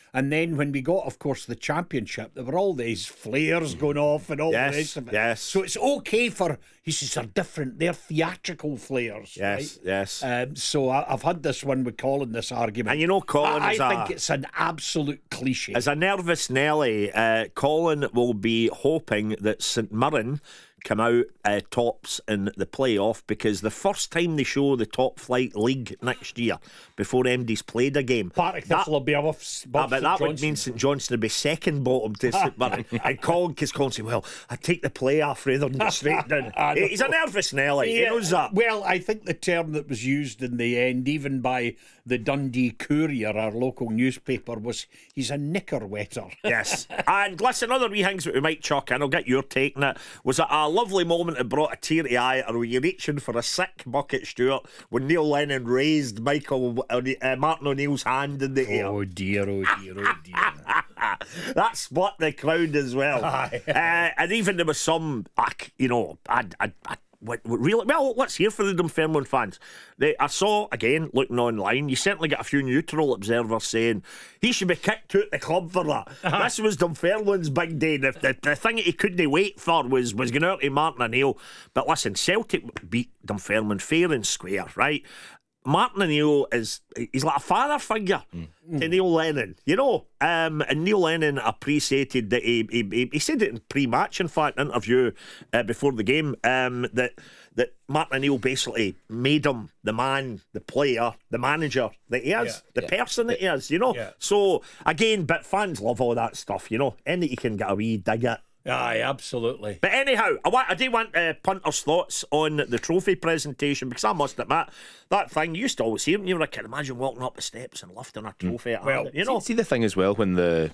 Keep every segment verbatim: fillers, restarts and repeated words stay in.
And then when we got, of course, the championship, there were all these flares going off and all yes, the rest of it. Yes. So it's okay for, he says, they're different. They're theatrical flares. Yes, right? yes. Um, so I, I've had this one with Colin, this argument. And you know, Colin I, is I a, think it's an absolute cliche. As a nervous Nelly, uh, Colin will be hoping that St Mirren come out uh, tops in the playoff, because the first time they show the top flight league next year, before M D's played a game, Partick Thistle will be above, above ah, but St that Johnstone. would mean St Johnstone would be second bottom to St Mirren. And Colin, because Colin said, well, I'd take the playoff rather than get straight down. He's a nervous Nelly, Yeah, he knows that. Well, I think the term that was used in the end, even by the Dundee Courier, our local newspaper, was he's a knicker wetter. Yes. And listen, other wee things that we might chuck in, I'll get your take on it. Was it a lovely moment that brought a tear to the eye, or were you reaching for a sick bucket, Stuart, when Neil Lennon raised Michael uh, Martin O'Neill's hand in the air? Oh dear, oh dear, oh dear. That split the crowd as well. uh, and even there was some, like, you know, I, I, I What, what really? Well, let's hear from the Dunfermline fans. They, I saw, again, looking online, you certainly get a few neutral observers saying he should be kicked out the club for that. Uh-huh. This was Dunfermline's big day. The, the, the thing that he couldn't wait for was, was going out to Martin O'Neill. But listen, Celtic beat Dunfermline fair and square, right? Martin O'Neill is, he's like a father figure mm. to Neil Lennon, you know. Um, and Neil Lennon appreciated that he, he, he said it in pre-match, in fact, interview uh, before the game, um, that that Martin O'Neill basically made him the man, the player, the manager that he is, yeah, the yeah. person that he is, you know. Yeah. So, again, but fans love all that stuff, you know. Any that you can get a wee dig at. Aye, absolutely. But anyhow, I want I do want uh, Punter's thoughts on the trophy presentation, because I must admit, that thing you used to always hear when you were a kid. Imagine walking up the steps and lifting a trophy. Mm. Well, you know, see, see the thing as well, when the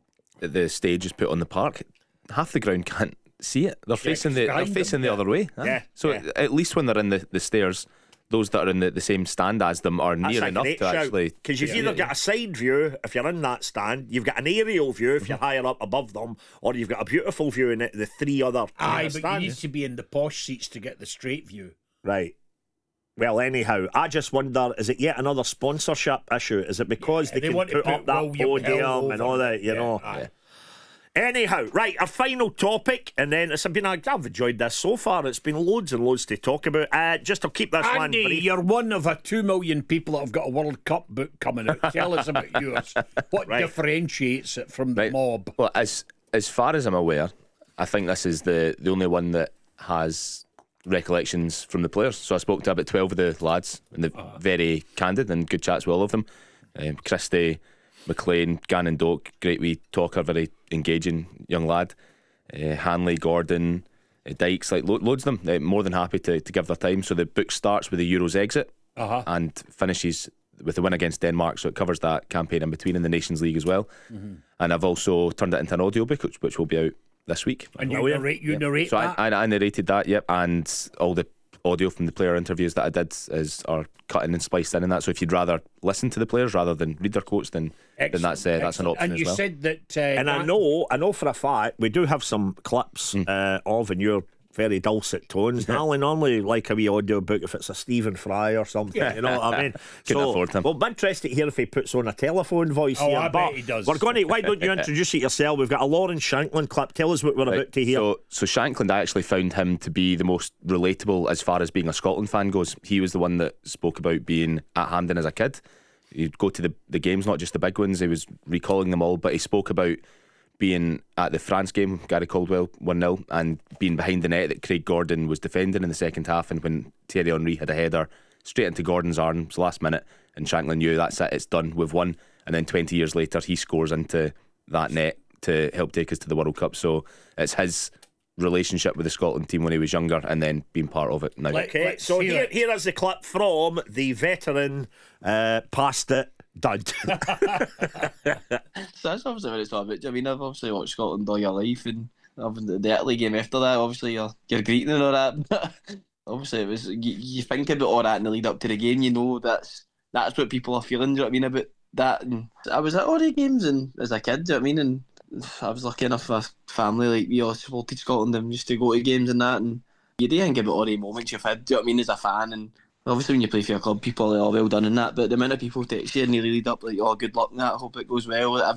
the stage is put on the park, half the ground can't see it. They're Yeah, facing facing the they're behind facing them, the yeah. other way. Huh? Yeah, So yeah. at least when they're in the, the stairs, those that are in the, the same stand as them are That's near a enough great to shout, actually. because you've see either it, got a side view if you're in that stand, you've got an aerial view if you're higher up above them, or you've got a beautiful view in it, the three other Aye, but stands. you need to be in the posh seats to get the straight view. Right. Well, anyhow, I just wonder, is it yet another sponsorship issue? Is it because Yeah, they, they can want to put, put up that William Hill podium and over. all that, you Yeah, know? aye. Yeah. Anyhow, right, our final topic, and then it's been, I've enjoyed this so far. It's been loads and loads to talk about. Uh, just I'll keep this one Andy, brief. you're one of a two million people that have got a World Cup book coming out. Tell us about yours. What Right. differentiates it from the Right. mob? Well, as as far as I'm aware, I think this is the the only one that has recollections from the players. So I spoke to about twelve of the lads, and they're Uh-huh. very candid and good chats with all of them. Um, Christie, McLean, Gannon Doak, great wee talker, very engaging young lad. Uh, Hanley, Gordon, uh, Dykes, like lo- loads of them. Uh, more than happy to, to give their time. So the book starts with the Euros exit Uh-huh. and finishes with the win against Denmark. So it covers that campaign in between in the Nations League as well. Mm-hmm. And I've also turned it into an audiobook, which, which will be out this week. And you Oh, yeah. narrate, you narrate So I, that? I, I narrated that, yep, and all the audio from the player interviews that I did is are cut in and spliced in in that. So if you'd rather listen to the players rather than read their quotes, then then that's uh, that's an Excellent. option And as you well. said that... Uh, And I Gan- know, I know for a fact, we do have some clips Hmm. uh, of in your very dulcet tones. Now, I normally like a wee audio book if it's a Stephen Fry or something, you know what I mean? Couldn't afford him. Well, I'm interested to hear if he puts on a telephone voice Oh, here. I but bet he does. We're going to, why don't you introduce it yourself? We've got a Lauren Shanklin clip. Tell us what we're Right, about to hear. So, so Shankland, I actually found him to be the most relatable as far as being a Scotland fan goes. He was the one that spoke about being at Hampden as a kid. He'd go to the, the games, not just the big ones. He was recalling them all, but he spoke about being at the France game, Gary Caldwell one nil, and being behind the net that Craig Gordon was defending in the second half, and when Thierry Henry had a header straight into Gordon's arms last minute, and Shanklin knew that's it, it's done, we've won. And then twenty years later he scores into that net to help take us to the World Cup. So it's his relationship with the Scotland team when he was younger, and then being part of it now. Let- Okay, let's so hear here, it. here is the clip from the veteran uh, past it dud. So that's obviously what it's all about. I mean, I've obviously watched Scotland all your life, and the the Italy game after that, obviously you're, you're greeting and all that. But obviously, it was you, you think about all that in the lead up to the game. You know that's that's what people are feeling. Do you know what I mean about that? And I was at all the games, and as a kid, do you know what I mean? And I was lucky enough for a family like we all supported Scotland and used to go to games and that. And you do think about all the moments you've had. Do you know what I mean? As a fan, and obviously when you play for your club, people are all well done and that. But the amount of people text you and they lead up like, "Oh, good luck and that. Hope it goes well."